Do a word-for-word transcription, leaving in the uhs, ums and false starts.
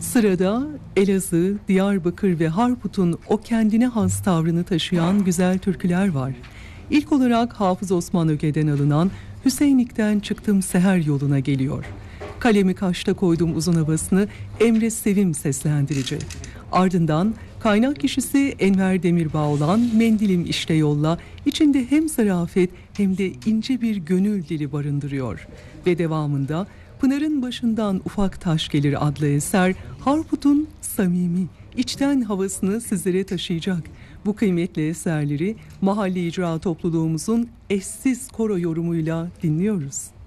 Sırada Elazığ, Diyarbakır ve Harput'un o kendine has tavrını taşıyan güzel türküler var. İlk olarak Hafız Osman Öge'den alınan Hüseyinlik'ten çıktım seher yoluna geliyor. Kalemi kaşta koydum uzun havasını Emre Sevim seslendirecek. Ardından kaynak kişisi Enver Demirbağ olan Mendilim İşte Yolla içinde hem zarafet hem de ince bir gönül dili barındırıyor. Ve devamında Pınarın Başından Ufak Taş Gelir adlı eser Harput'un samimi, içten havasını sizlere taşıyacak. Bu kıymetli eserleri Mahalle İcra Topluluğumuzun eşsiz koro yorumuyla dinliyoruz.